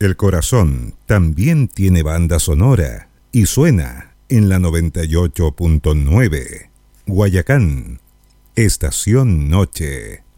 El corazón también tiene banda sonora y suena en la 98.9. Guayacán, Estación Noche.